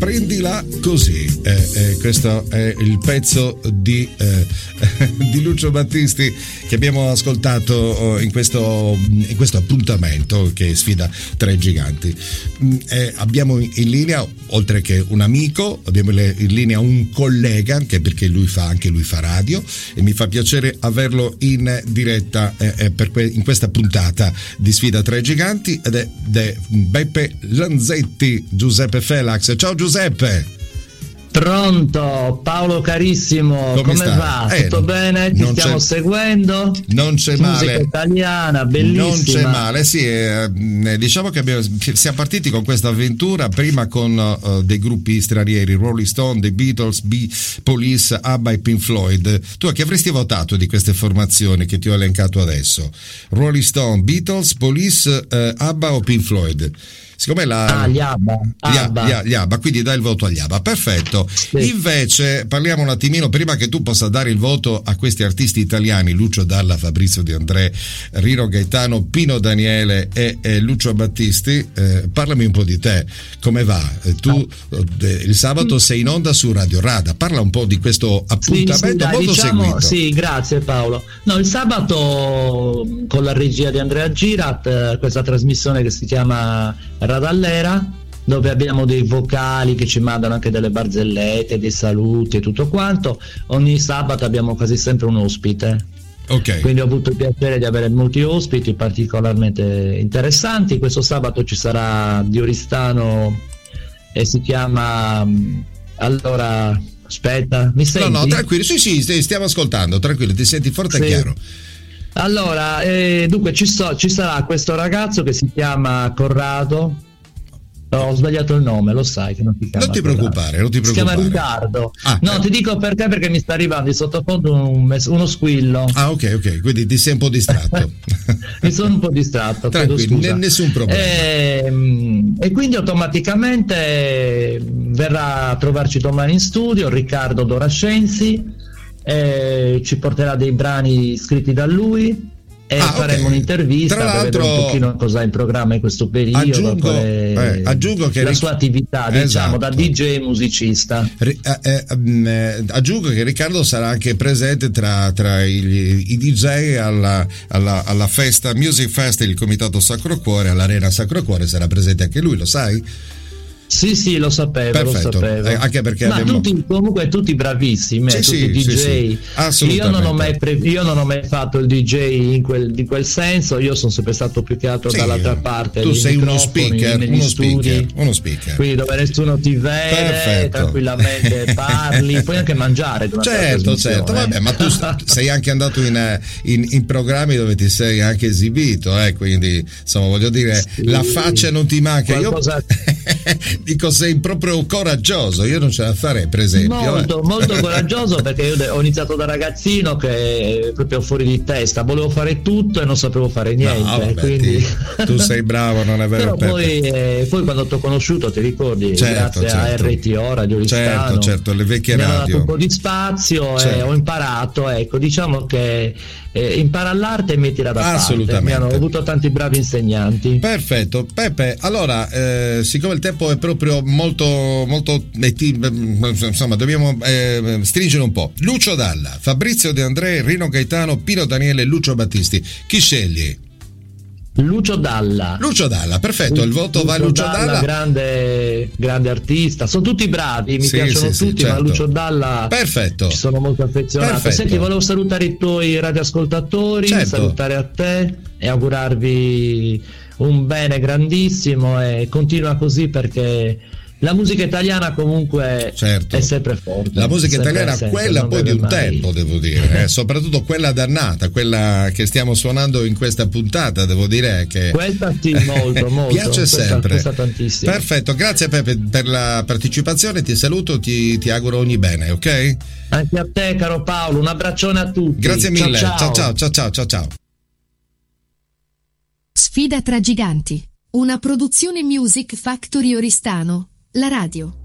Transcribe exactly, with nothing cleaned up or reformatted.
Prendila così, eh, eh, questo è il pezzo di, eh, di Lucio Battisti che abbiamo ascoltato in questo, in questo appuntamento che sfida tre giganti. Eh, abbiamo in linea, oltre che un amico, abbiamo in linea un collega, anche perché lui fa, anche lui fa radio, e mi fa piacere averlo in diretta eh, per que- in questa puntata di Sfida tre Giganti, ed è, ed è Beppe Lanzetti, Giuseppe Felax. Ciao Giuseppe. Pronto, Paolo carissimo, come, come va? Eh, Tutto bene? Ti stiamo c'è, seguendo? Non c'è Musica male. Musica italiana, bellissima. Non c'è male, sì. Eh, diciamo che, abbiamo, che siamo partiti con questa avventura prima con uh, dei gruppi stranieri, Rolling Stone, The Beatles, B, Police, ABBA e Pink Floyd. Tu a chi avresti votato di queste formazioni che ti ho elencato adesso? Rolling Stone, Beatles, Police, uh, ABBA o Pink Floyd? Siccome la, ah, gli ABBA, gli, ABBA. Gli, gli ABBA, quindi dai il voto agli ABBA, perfetto. Sì. Invece parliamo un attimino, prima che tu possa dare il voto a questi artisti italiani, Lucio Dalla, Fabrizio De André, Rino Gaetano, Pino Daniele e, e Lucio Battisti, eh, parlami un po' di te, come va? Eh, tu eh, il sabato sei in onda su Radio Rada, parla un po' di questo appuntamento sì, sì, dai, molto diciamo, seguito. Sì, grazie Paolo. No, il sabato con la regia di Andrea Girat, questa trasmissione che si chiama Radallera, dove abbiamo dei vocali che ci mandano anche delle barzellette, dei saluti e tutto quanto. Ogni sabato abbiamo quasi sempre un ospite. Okay. Quindi ho avuto il piacere di avere molti ospiti particolarmente interessanti. Questo sabato ci sarà di Oristano e si chiama allora aspetta, mi senti? No, no, tranquillo, sì, sì, stiamo ascoltando, tranquillo, ti senti forte sì. E chiaro. Allora, eh, dunque ci, so, ci sarà questo ragazzo che si chiama Corrado. Ho sbagliato il nome, lo sai che non ti chiama. Non ti preoccupare, non ti preoccupare. Si chiama Riccardo. Ah, no, eh. ti dico perché, perché mi sta arrivando di sottofondo un, uno squillo. Ah, ok, ok, quindi ti sei un po' distratto. Mi sono un po' distratto, tranquillo, n- nessun problema. E, e quindi automaticamente verrà a trovarci domani in studio Riccardo Dorascenzi, e ci porterà dei brani scritti da lui. E ah, faremo okay. un'intervista per vedere un pochino cosa è in programma in questo periodo, aggiungo, eh, aggiungo che la Ric- sua attività, esatto. diciamo, da D J musicista. Eh, eh, eh, aggiungo che Riccardo sarà anche presente tra, tra i, i D J alla, alla, alla festa Music Fest, il Comitato Sacro Cuore, all'Arena Sacro Cuore sarà presente anche lui, lo sai? Sì, sì, lo sapevo, perfetto. Lo sapevo. Eh, anche perché ma abbiamo... tutti, comunque tutti bravissimi, sì, tutti sì, D J. Sì, sì. Io non ho mai pre- io non ho mai fatto il D J in quel, in quel senso, io sono sempre stato più che altro sì, dall'altra parte. Tu sei uno speaker, uno speaker, uno speaker. Quindi dove nessuno ti vede, perfetto. Tranquillamente parli, puoi anche mangiare durante certo, la certo, vabbè, ma tu sei anche andato in, in, in programmi dove ti sei anche esibito, eh, quindi insomma voglio dire, sì, la faccia non ti manca. Qualcosa... Io dico sei proprio coraggioso, io non ce la farei per esempio. Molto, eh. molto coraggioso perché io ho iniziato da ragazzino che è proprio fuori di testa, volevo fare tutto e non sapevo fare niente. No, vabbè, quindi... ti, tu sei bravo, non è vero? Però poi, eh, poi quando ti ho conosciuto, ti ricordi, certo, grazie certo. a R T O, Radio Oristano, certo, certo, le vecchie mi radio. hanno dato un po' di spazio certo. e ho imparato, ecco, diciamo che eh, impara l'arte e mettila da parte. Assolutamente. Mi hanno avuto tanti bravi insegnanti. Perfetto, Peppe, allora eh, siccome il tempo è proprio molto molto insomma dobbiamo eh, stringere un po'. Lucio Dalla, Fabrizio De André, Rino Gaetano, Pino Daniele e Lucio Battisti, chi scegli? Lucio Dalla. Lucio Dalla, perfetto, Lucio, il voto Lucio va a Lucio Dalla, Dalla. Grande, grande artista, sono tutti bravi, mi sì, piacciono sì, tutti, sì, certo. ma Lucio Dalla perfetto. Ci sono molto affezionato. Perfetto. Senti, volevo salutare i tuoi radioascoltatori, certo. salutare a te e augurarvi un bene grandissimo e continua così perché la musica italiana comunque certo. è sempre forte. La musica italiana, sempre, quella poi di un mai. tempo, devo dire, eh, soprattutto quella dannata, quella che stiamo suonando in questa puntata, devo dire che questa sì, molto, molto. piace questa, sempre. Questa tantissimo. Perfetto, grazie Peppe per la partecipazione, ti saluto, ti, ti auguro ogni bene, ok? Anche a te, caro Paolo, un abbraccione a tutti. Grazie mille, ciao ciao ciao ciao ciao ciao ciao. Sfida tra giganti, una produzione Music Factory Oristano, la radio.